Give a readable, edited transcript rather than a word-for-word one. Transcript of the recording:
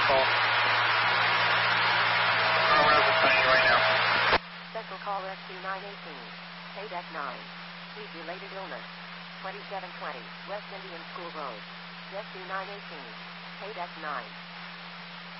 call. Right now. Special call Rescue 918. Paydeck 9. Sleep-related illness. 2720 West Indian School Road. Rescue 918. Paydeck 9.